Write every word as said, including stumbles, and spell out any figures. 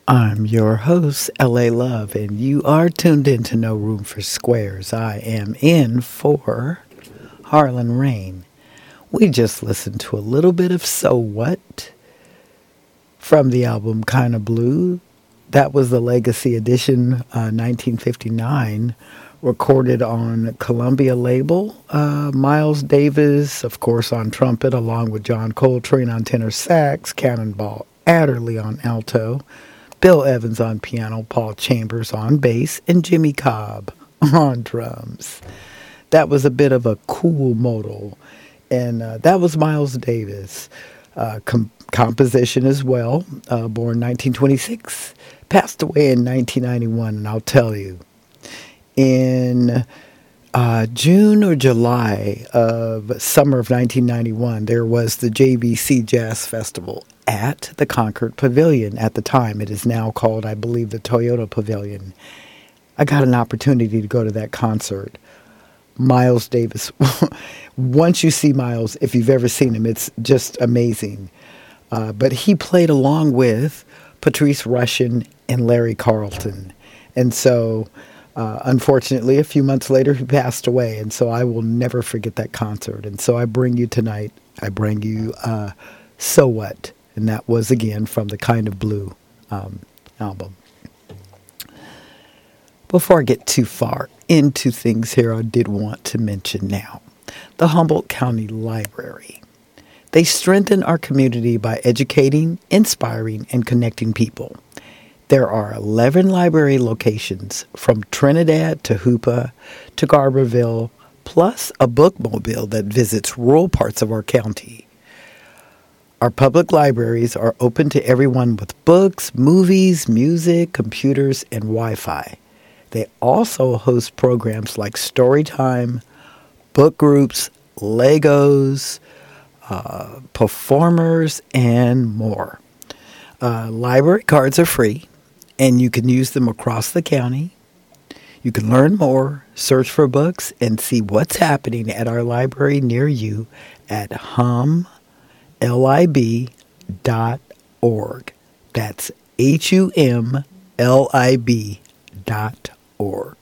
I'm your host, L A Love, and you are tuned in to No Room for Squares. I am in for Harlan Rain. We just listened to a little bit of So What from the album Kinda Blue. That was the Legacy Edition, uh, nineteen fifty-nine, recorded on Columbia label. Uh, Miles Davis, of course, on trumpet, along with John Coltrane on tenor sax, Cannonball Adderley on alto, Bill Evans on piano, Paul Chambers on bass, and Jimmy Cobb on drums. That was a bit of a cool modal, and uh, that was Miles Davis. Uh, com- composition as well, uh, born nineteen twenty-six, passed away in nineteen ninety-one, and I'll tell you, in uh, June or July of summer of nineteen ninety-one, there was the J V C Jazz Festival at the Concord Pavilion. At the time, it is now called, I believe, the Toyota Pavilion. I got an opportunity to go to that concert. Miles Davis. Once you see Miles, if you've ever seen him, it's just amazing. Uh, but he played along with Patrice Rushen and Larry Carlton. And so, uh, unfortunately, a few months later, he passed away. And so I will never forget that concert. And so I bring you tonight, I bring you uh, So What? And that was, again, from the Kinda Blue um, album. Before I get too far into things here, I did want to mention now the Humboldt County Library. They strengthen our community by educating, inspiring, and connecting people. There are eleven library locations from Trinidad to Hoopa to Garberville, plus a bookmobile that visits rural parts of our county. Our public libraries are open to everyone with books, movies, music, computers, and Wi-Fi. They also host programs like story time, book groups, Legos, uh, performers, and more. Uh, library cards are free, and you can use them across the county. You can learn more, search for books, and see what's happening at our library near you at hum lib dot org. That's H U M L I B dot org.